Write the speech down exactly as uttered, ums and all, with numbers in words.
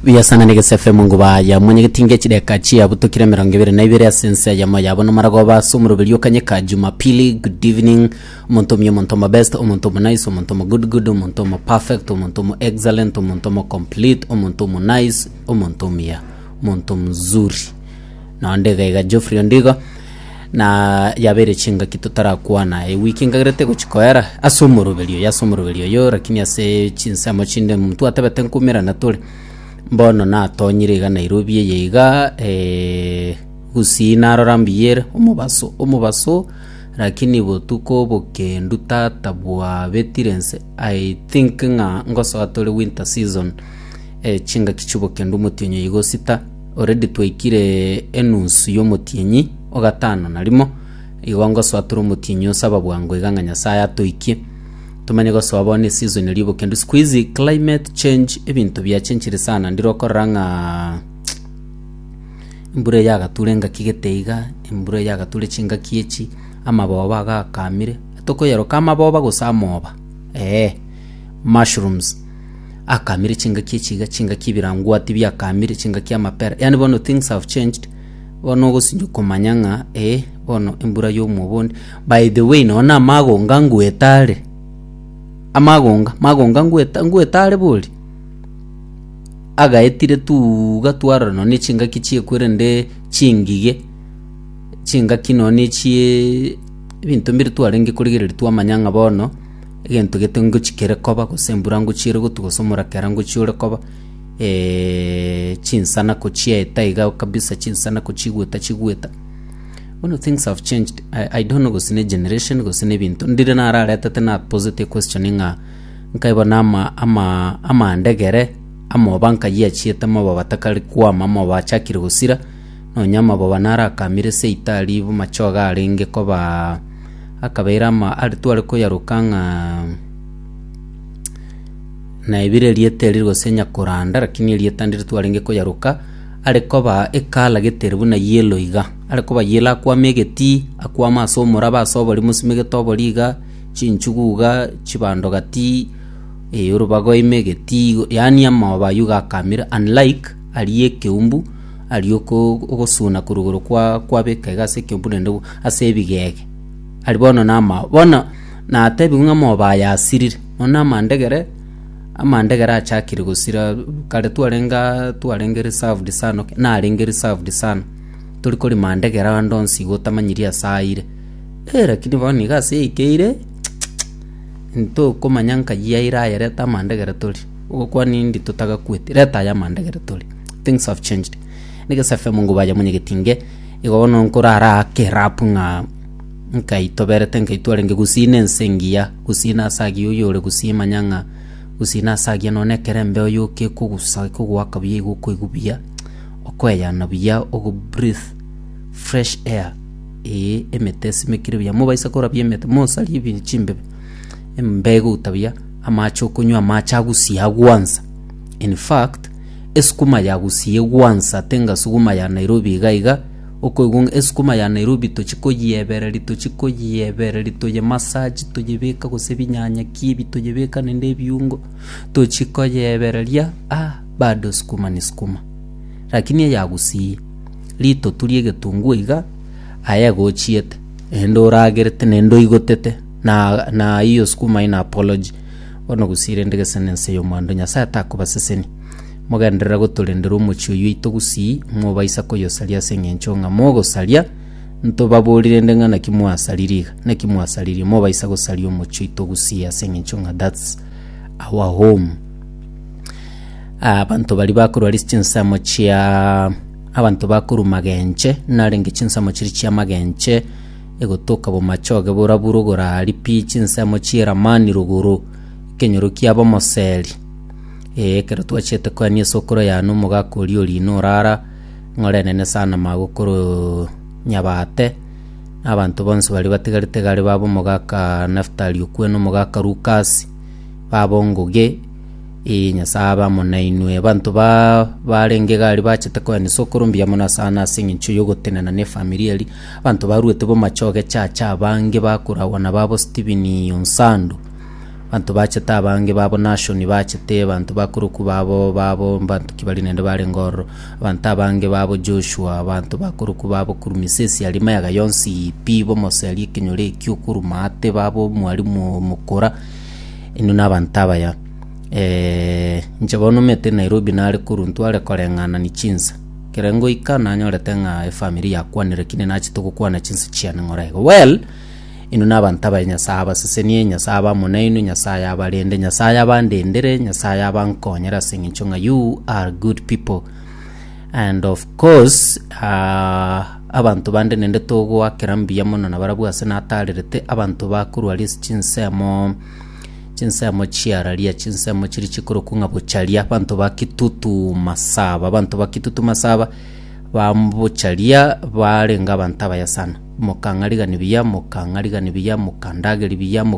Vya sana nige sefe mungu ba ya mwenye gitinge chideka chia butukire mirongo ibiri na ibiri asense ya moya bono maragoba sumuru bilyo kanyeka Jumapili. Good evening umuntu myo umuntu ma best umuntu mo nice umuntu mo good good umuntu mo perfect umuntu mo excellent umuntu mo complete umuntu mo nice umuntu mya umuntu mzuri na ndege ga Geoffrey Ondigo na yabere chinga kitutara kuana e wiki ngagrete guchikoera asumuru bilyo ya sumuru bilyo yo lakini ase chinsa mo chinde muntu atabete nkumira na tole mbono na tonyiriga Nairobi yeiga eh gusina rorambiyere umubaso umubaso lakini botuko bokendu tata bwa vetirense I think nga ngoso atole winter season eh chinga kichubo kendu mutinyo yigo sita already twikire enunsu yo mutinyi ogatano narimo iwango so aturu mutinyo sababu ngo iganganya saya tuikie tumanye go so abone season libo kendu squeeze climate change ebintu bya chenchire sana ndiro koranga imbure yaga turenga kigeteiga imbure yaga tule chinga kiechi amaboba ga kamire toko yero kama boba gusamoba eh mushrooms akamire chinga kiechi ga chinga kibirangu ati bya kamire chinga kya mapera yani bono things have changed bono go sinju komanyanga eh bono imbura yo mubondi by the way no na magonga ngwetale amagonga magonga ngweta ngwetale buli aga etire tu gatwara no ni chinga kichie kwerende chingige chinga kino ni chie bintu mbiri twarenge kurigirira twamanyanga bono egento getengo chikere koba gusembura ngo chire gutugosomora kerango chure koba eh chinsana ko chia etaiga kabisa chinsana ko chigweta chigweta one things have changed. I, I don't know gosine generation gosine bintu ndire na arareta tena positive questioning nkaibona ama ama ama ndegere ama banka yiachieta mo babatakari kwa mama bachakire gusira no nyama baba nara kamire se itali bu machoga arenge ko ba akabeira ma aritwale ko yarukanga na ibire lieteri gosenya kuranda lakini lietandire twarenge ko yaruka ariko ba ekala geterbu na yelo iga ariko ba yela kwa megeti akwa maso muraba so bari musimege to boliga chinchuguga chibando gati e urubago imegeti yani amaba yuga kamera unlike aliye keumbu aliyoko ogosuna kuruguru kwa kwa beka gase keumbu nendo asebigege alibono nama bona na atebi ngamo ba yasirire ona mandegere amandegere achakire gusira kare twarenga twarenge reserved sana na arenge reserved sana tuli kuri mandegera ndonsi gotamanyiria saire eh lakini bani gase ikeire nto komanyanka yaira yareta mandegera tuli kwa nindi tutaga kwete reta ya mandegera tuli things have changed nige safe mungu baje munye gitinge igono nkurara kerapunga nkai toberete nkai twarenge gusine nsengia gusina sagi uyore gusima nyanga usina sagia none kerembe oyuke kugusa kugwaka biye gukwigubia okweya nabiya ogo breathe fresh air e emetesi mekire bya mubaisa kora byemete mosali bichimbe embego utabia amacho kunywa amacha gusia gwanza. In fact eskuma ya gusie gwanza tenga suguma ya Nairobi gaiga okoigun eskuma ya Nairobi tochiko yebere tochiko yebere toye massage toyebeka gosebinyanya kibi toyebeka nende biungo tochiko yeberelia ah bado skuma ni skuma lakini ya gusie lito tulie getungu iga aya gochiete endo ragerete nendo igotete na na hiyo skuma ina apology ono gusire ndege senense yo mwando nyasa atakuba seseni mugendera gutulendera umuchi uyu itogusi mubaisa ko yosalia sengenchonga mogo salia nto babolire ndenga na kimwasaliriga na kimwasaliri mubaisa go salia umuchi itogusi ya sengenchonga. That's our home. Abantu bali bakuru ali chinsa mochia abantu bakuru magenche narenge chinsa mochiri chia magenche egotoka bo machoge boraburo gora ali pi chinsa mochira mani ruguru kenyorukia bo moseli e kero twachete kwa ni sokoro ya no mugakuri oli no rara ngorene ne sana magukuru nyabate abantu bonse bali batigarite gari babo mugaka Naftali ukweno mugaka Lucas babo ngoge e nyasaba monainwe abantu ba barenge gari bachete kwa ni sokoro mbya mona sana singinchu yogotenana ne familia ali abantu baruete bo machoge cha cha bange bakura wana babo Steven Onsando bantu bachete abange babo nation bachete bantu bakuruku babo babo bantu kibali nende bale ngoro bantu abange babo Joshua bantu bakuruku babo kurumisesi alima ya gayonsi pibo moseli kinyole kyukuru mate babo mwalimu mukora ino nabantaba ya eh njabono mete Nairobi nale kuruntu ale kolengana ni chinsa kerengo ikana nyorete nga family yakwanire kine nachituko kwana chinsa chiana ngorego well ino nabantaba nyasaba sesenie nyasaba munaino nyasaya abalende nyasaya abandendere nyasaya abankonyera singinchonga you are good people and of course uh, abantu bande nende togo akirambia mono na barabu asenatalirete abantu bakuru ali chinsemo chinsemo chiaralia chinsemo chiri chikuru kunga buchalia abantu bakitutu masaba abantu bakitutu masaba bambuchalia barenga bantaba ya sana mukangariga nibiya mukangariga nibiya mukandage libiya